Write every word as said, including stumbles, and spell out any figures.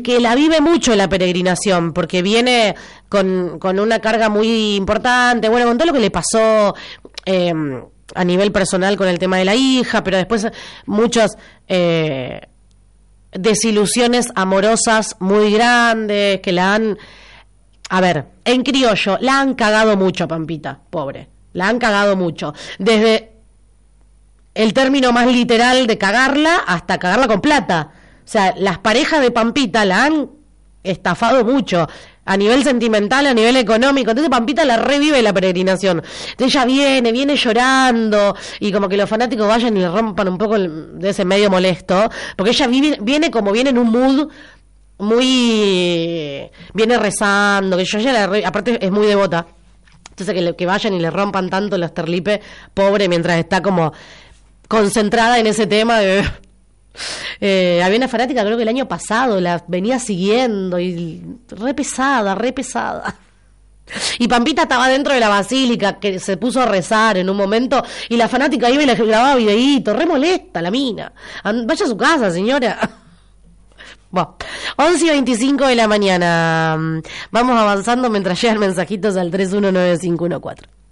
que la vive mucho la peregrinación, porque viene con, con una carga muy importante, bueno, con todo lo que le pasó eh, a nivel personal con el tema de la hija, pero después muchas eh, desilusiones amorosas muy grandes que la han, a ver, en criollo, la han cagado mucho a Pampita, pobre, la han cagado mucho, desde el término más literal de cagarla hasta cagarla con plata. O sea, las parejas de Pampita la han estafado mucho, a nivel sentimental, a nivel económico. Entonces Pampita la revive la peregrinación. Entonces ella viene, viene llorando, y como que los fanáticos vayan y le rompan un poco el, de ese medio molesto, porque ella vive, viene como viene en un mood muy... viene rezando, que yo ya la re, aparte es muy devota. Entonces que, le, que vayan y le rompan tanto los terlipe, pobre, mientras está como concentrada en ese tema de... Eh, había una fanática, creo que el año pasado la venía siguiendo y re pesada, re pesada. Y Pampita estaba dentro de la basílica, que se puso a rezar en un momento, y la fanática iba y le grababa videíto, re molesta la mina. Vaya a su casa, señora. Bueno, once y veinticinco de la mañana. Vamos avanzando mientras llegan mensajitos al tres uno nueve cinco uno cuatro.